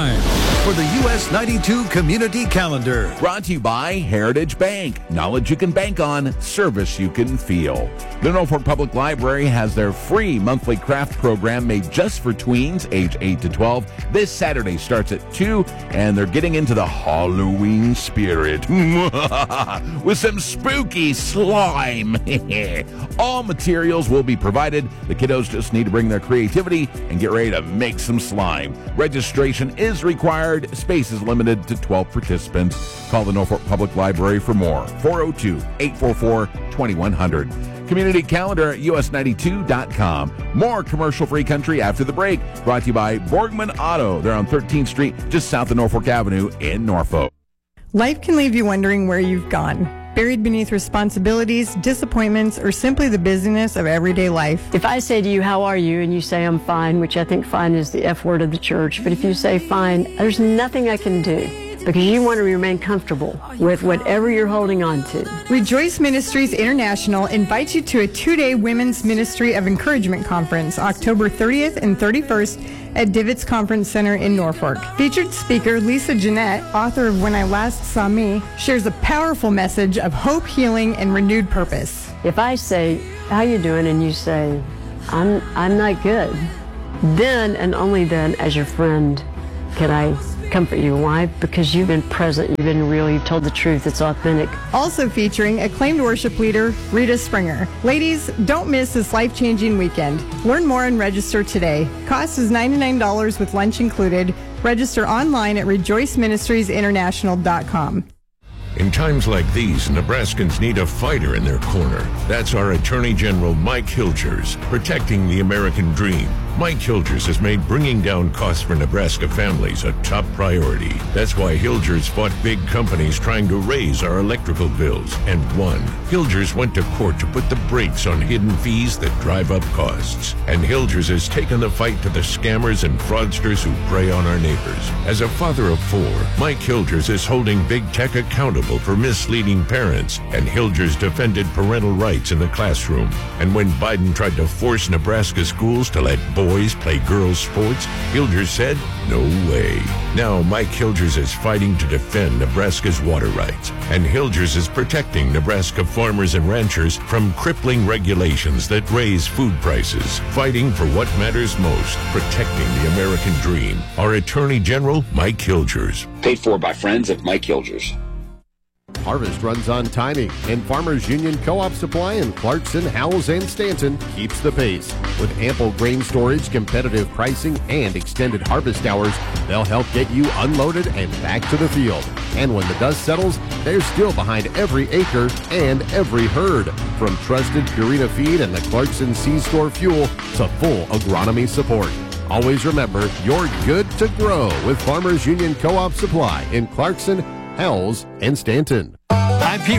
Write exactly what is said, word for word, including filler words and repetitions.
time for the U S ninety-two Community Calendar. Brought to you by Heritage Bank. Knowledge you can bank on, service you can feel. The Norfolk Public Library has their free monthly craft program made just for tweens age eight to twelve. This Saturday starts at two, and they're getting into the Halloween spirit with some spooky slime. All materials will be provided. The kiddos just need to bring their creativity and get ready to make some slime. Registration is required. Space is limited to twelve participants. Call the Norfolk Public Library for more. four oh two, eight four four, two one zero zero. Community Calendar at U S ninety-two dot com. More commercial-free country after the break. Brought to you by Borgman Auto. They're on thirteenth Street, just south of Norfolk Avenue in Norfolk. Life can leave you wondering where you've gone. Buried beneath responsibilities, disappointments, or simply the busyness of everyday life. If I say to you, how are you? And you say, I'm fine, which I think fine is the F word of the church. But if you say fine, there's nothing I can do because you want to remain comfortable with whatever you're holding on to. Rejoice Ministries International invites you to a two-day Women's Ministry of Encouragement Conference, October thirtieth and thirty-first at Divots Conference Center in Norfolk. Featured speaker Lisa Jeanette, author of When I Last Saw Me, shares a powerful message of hope, healing, and renewed purpose. If I say, how you doing? And you say, I'm, I'm not good, then and only then, as your friend, can I comfort you. Why? Because you've been present, you've been real, you've told the truth, it's authentic. Also featuring acclaimed worship leader Rita Springer. Ladies, don't miss this life-changing weekend. Learn more and register today. Cost is ninety-nine dollars with lunch included. Register online at rejoice ministries international dot com. In times like these, Nebraskans need a fighter in their corner. That's our Attorney General Mike Hilgers, protecting the American dream. Mike Hilgers has made bringing down costs for Nebraska families a top priority. That's why Hilgers fought big companies trying to raise our electrical bills and won. Hilgers went to court to put the brakes on hidden fees that drive up costs. And Hilgers has taken the fight to the scammers and fraudsters who prey on our neighbors. As a father of four, Mike Hilgers is holding big tech accountable for misleading parents, and Hilgers defended parental rights in the classroom. And when Biden tried to force Nebraska schools to let boys play girls' sports, Hilgers said, no way. Now Mike Hilgers is fighting to defend Nebraska's water rights, and Hilgers is protecting Nebraska farmers and ranchers from crippling regulations that raise food prices, fighting for what matters most, protecting the American dream. Our Attorney General, Mike Hilgers. Paid for by friends of Mike Hilgers. Harvest runs on timing, and Farmers Union Co-op Supply in Clarkson, Howells, and Stanton keeps the pace. With ample grain storage, competitive pricing, and extended harvest hours, they'll help get you unloaded and back to the field. And when the dust settles, they're still behind every acre and every herd. From trusted Purina feed and the Clarkson C-Store fuel to full agronomy support. Always remember, you're good to grow with Farmers Union Co-op Supply in Clarkson, Howells, and Stanton.